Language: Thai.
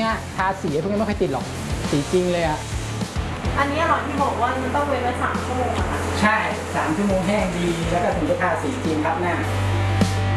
นี้ยทาสีพวกนี้ไม่ค่อยติดหรอกสีจริงเลยอ่ะอันนี้หรอที่บอกว่ามันต้องเว้นไว้3 ชั่วโมงอะค่ะใช่3 ชั่วโมงแห้งดีแล้วก็ถึงจะทาสีจริงครับหน้า